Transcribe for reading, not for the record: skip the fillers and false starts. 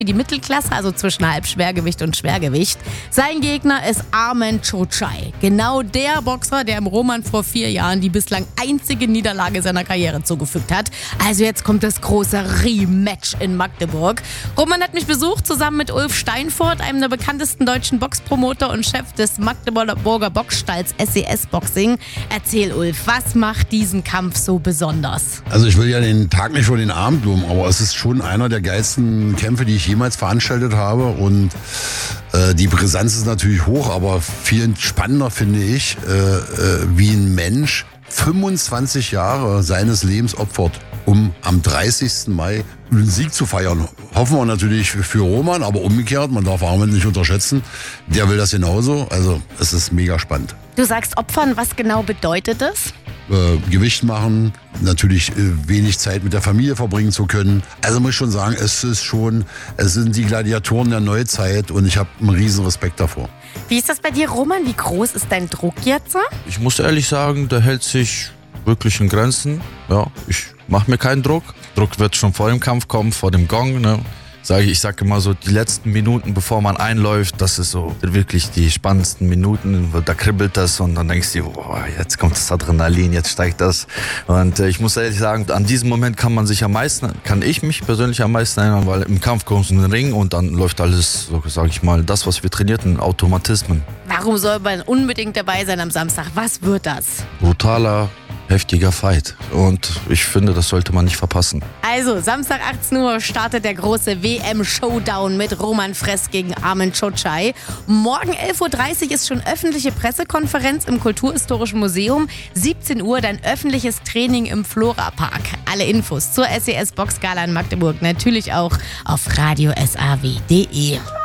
die Mittelklasse, also zwischen Halbschwergewicht und Schwergewicht. Sein Gegner ist Armen Çoçay. Genau der Boxer, der im Roman vor 4 Jahren die bislang einzige Niederlage seiner Karriere zugefügt hat. Also jetzt kommt das große Rematch in Magdeburg. Roman hat mich besucht, zusammen mit Ulf Steinfurt, einem der bekanntesten deutschen Boxpromoter und Chef des Magdeburger Boxstalls SES Boxing. Erzähl, Ulf, was macht diesen Kampf so besonders? Also ich will ja den Tag nicht vor den Abend loben, aber es ist schon einer der geilsten Kämpfe, die ich jemals veranstaltet habe, und die Brisanz ist natürlich hoch, aber viel spannender finde ich, wie ein Mensch 25 Jahre seines Lebens opfert, um am 30. Mai einen Sieg zu feiern. Hoffen wir natürlich für Roman, aber umgekehrt, man darf Armen nicht unterschätzen, der will das genauso, also es ist mega spannend. Du sagst opfern, was genau bedeutet das? Gewicht machen, natürlich wenig Zeit mit der Familie verbringen zu können. Also muss ich schon sagen, es sind die Gladiatoren der Neuzeit und ich habe einen riesen Respekt davor. Wie ist das bei dir, Roman? Wie groß ist dein Druck jetzt? Ich muss ehrlich sagen, der hält sich wirklich in Grenzen. Ja, ich mache mir keinen Druck. Druck wird schon vor dem Kampf kommen, vor dem Gong. Ne? Ich sage immer so, die letzten Minuten, bevor man einläuft, das ist so wirklich die spannendsten Minuten. Da kribbelt das und dann denkst du, oh, jetzt kommt das Adrenalin, jetzt steigt das. Und ich muss ehrlich sagen, an diesem Moment kann ich mich persönlich am meisten erinnern, weil im Kampf kommst du in den Ring und dann läuft alles, so sage ich mal, das, was wir trainierten, Automatismen. Warum soll man unbedingt dabei sein am Samstag? Was wird das? Brutaler, heftiger Fight. Und ich finde, das sollte man nicht verpassen. Also, Samstag 18 Uhr startet der große WM-Showdown mit Roman Fräß gegen Armen Çoçay. Morgen 11.30 Uhr ist schon öffentliche Pressekonferenz im Kulturhistorischen Museum. 17 Uhr dann öffentliches Training im Flora-Park. Alle Infos zur SES Boxgala in Magdeburg natürlich auch auf radiosaw.de.